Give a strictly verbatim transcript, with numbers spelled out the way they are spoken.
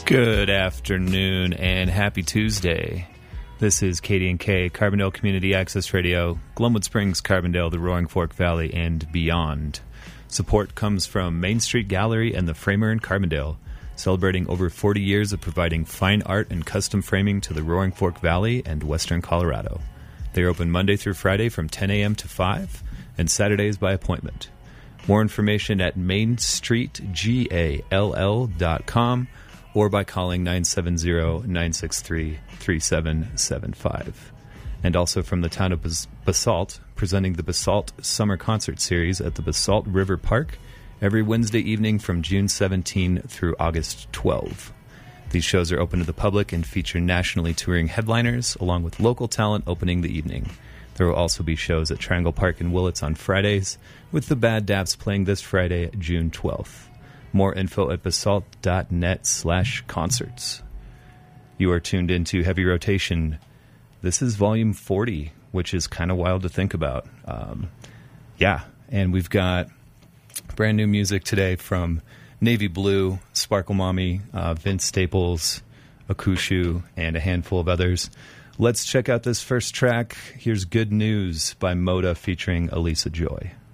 Good afternoon and happy Tuesday. This is K D and K, Carbondale Community Access Radio, Glenwood Springs, Carbondale, the Roaring Fork Valley, and beyond. Support comes from Main Street Gallery and the Framer in Carbondale, celebrating over forty years of providing fine art and custom framing to the Roaring Fork Valley and Western Colorado. They are open Monday through Friday from ten a.m. to five, and Saturdays by appointment. More information at main street gall dot com or by calling nine seven zero, nine six three, three seven seven five. And also from the town of Bas- Basalt, presenting the Basalt Summer Concert Series at the Basalt River Park every Wednesday evening from June seventeenth through August twelfth. These shows are open to the public and feature nationally touring headliners, along with local talent opening the evening. There will also be shows at Triangle Park in Willits on Fridays, with the Bad Daps playing this Friday, June twelfth. More info at basalt.net slash concerts. You are tuned into Heavy Rotation. This is volume forty, which is kind of wild to think about. Um, yeah, and we've got brand new music today from Navy Blue, Sparkle Mommy, uh, Vince Staples, Akushu, and a handful of others. Let's check out this first track. Here's Good News by Moda featuring Elisa Joy.